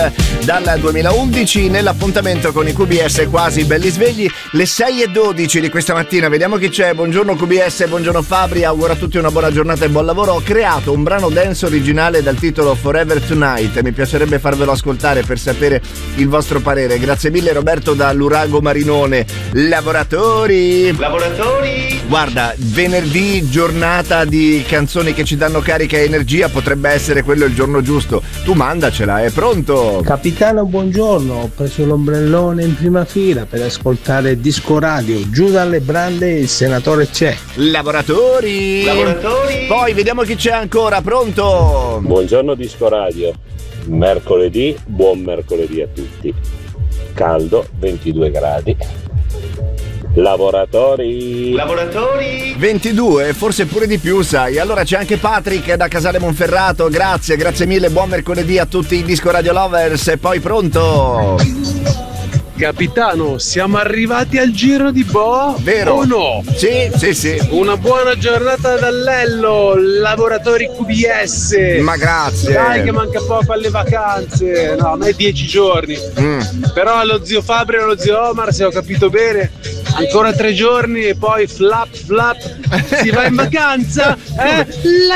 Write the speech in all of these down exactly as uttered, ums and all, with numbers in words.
Club dal duemilaundici, nell'appuntamento con i Q B S quasi belli svegli, le sei e dodici di questa mattina. Vediamo chi c'è. Buongiorno Q B S, buongiorno Fabri, auguro a tutti una buona giornata e buon lavoro. Ho creato un brano dance originale dal titolo Forever Tonight e mi piacerebbe farvelo ascoltare per sapere il vostro parere. Grazie mille Roberto da Lurago Marinone. Lavoratori Lavoratori Guarda, venerdì, giornata di canzoni che ci danno carica e energia, potrebbe essere quello il giorno giusto. Tu mandacela, è pronto? Capitano, buongiorno. Ho preso l'ombrellone in prima fila per ascoltare Disco Radio. Giù dalle brande il senatore c'è. Lavoratori Lavoratori Poi vediamo chi c'è ancora, pronto? Buongiorno Disco Radio. Mercoledì, buon mercoledì a tutti. Caldo, ventidue gradi. Lavoratori Lavoratori ventidue, forse pure di più, sai. Allora c'è anche Patrick da Casale Monferrato. Grazie, grazie mille, buon mercoledì a tutti i Disco Radio Lovers. E poi pronto? Capitano, siamo arrivati al giro di Bo? Vero? O no? Sì, sì, sì. Una buona giornata da Lello, lavoratori Q B S. Ma grazie. Dai che manca poco alle vacanze. No, a me dieci giorni. Mm. Però allo zio Fabri e allo zio Omar, se ho capito bene, ancora tre giorni e poi flap flap si va in vacanza. Eh?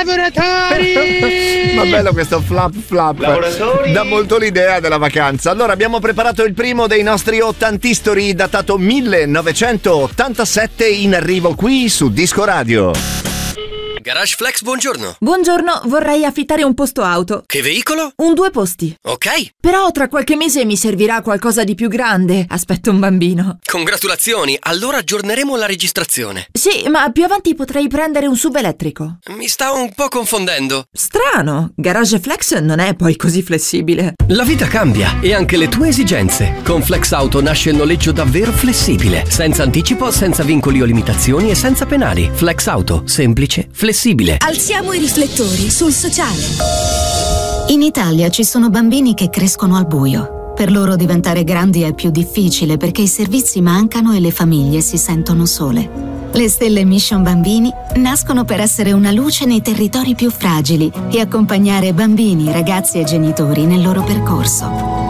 Lavoratori! Ma bello questo flap flap. Lavoratori! Dà molto l'idea della vacanza. Allora abbiamo preparato il primo dei nostri ottantistory datato millenovecentottantasette, in arrivo qui su Disco Radio. Garage Flex, buongiorno. Buongiorno, vorrei affittare un posto auto. Che veicolo? Un due posti. Ok. Però tra qualche mese mi servirà qualcosa di più grande. Aspetto un bambino. Congratulazioni, allora aggiorneremo la registrazione. Sì, ma più avanti potrei prendere un sub elettrico. Mi sta un po' confondendo. Strano, Garage Flex non è poi così flessibile. La vita cambia e anche le tue esigenze. Con Flex Auto nasce il noleggio davvero flessibile, senza anticipo, senza vincoli o limitazioni e senza penali. Flex Auto, semplice, flessibile. Alziamo i riflettori sul sociale. In Italia ci sono bambini che crescono al buio. Per loro diventare grandi è più difficile perché i servizi mancano e le famiglie si sentono sole. Le stelle Mission Bambini nascono per essere una luce nei territori più fragili e accompagnare bambini, ragazzi e genitori nel loro percorso.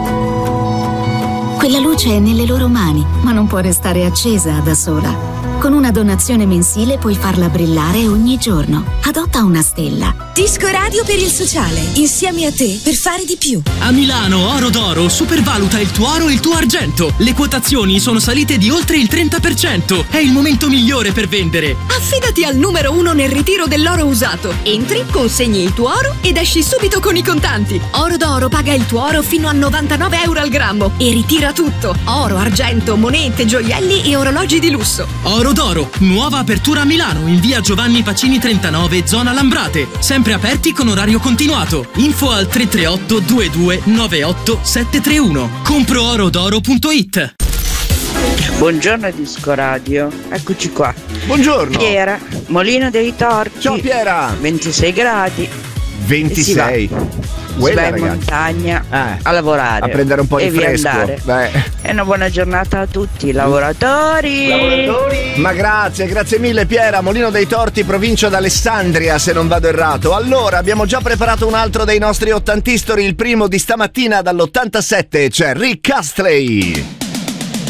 Quella luce è nelle loro mani, ma non può restare accesa da sola. Con una donazione mensile puoi farla brillare ogni giorno. Adotta una stella. Disco Radio per il sociale, insieme a te per fare di più. A Milano Oro d'Oro supervaluta il tuo oro e il tuo argento. Le quotazioni sono salite di oltre il trenta per cento. È il momento migliore per vendere. Affidati al numero uno nel ritiro dell'oro usato. Entri, consegni il tuo oro ed esci subito con i contanti. Oro d'Oro paga il tuo oro fino a novantanove euro al grammo e ritira tutto. Oro, argento, monete, gioielli e orologi di lusso. Oro d'Oro, nuova apertura a Milano in via Giovanni Pacini trentanove, zona Lambrate. Sempre aperti con orario continuato. Info al tre tre otto due due nove otto sette tre uno. compro oro d'oro punto it. Buongiorno Disco Radio, eccoci qua. Buongiorno. Piera, Molino dei Torchi. Ciao Piera. ventisei gradi. ventisei. Si va in montagna eh, a lavorare, a prendere un po' di e fresco. Beh. E una buona giornata a tutti, lavoratori. lavoratori. Ma grazie, grazie mille Piera. Molino dei Torti, provincia d'Alessandria, se non vado errato. Allora, abbiamo già preparato un altro dei nostri ottantistory, il primo di stamattina dall'ottantasette, c'è Rick Astley.